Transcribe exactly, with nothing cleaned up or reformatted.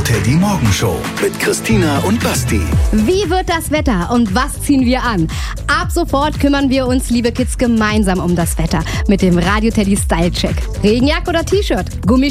Teddy Morgenshow mit Christina und Basti. Wie wird das Wetter und was ziehen wir an? Ab sofort kümmern wir uns, liebe Kids, gemeinsam um das Wetter mit dem Radio Teddy Style Check. Regenjacke oder T-Shirt? Gummistiefel